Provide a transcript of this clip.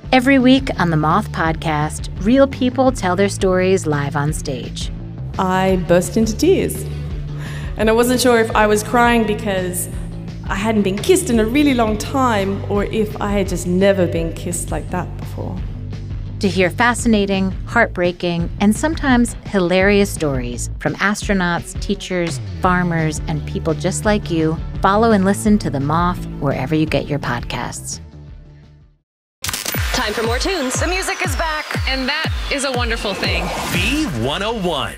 Every week on the Moth Podcast, real people tell their stories live on stage. I burst into tears. And I wasn't sure if I was crying because I hadn't been kissed in a really long time or if I had just never been kissed like that before. To hear fascinating, heartbreaking, and sometimes hilarious stories from astronauts, teachers, farmers, and people just like you, follow and listen to The Moth wherever you get your podcasts. Time for more tunes. The music is back. And that is a wonderful thing. B101.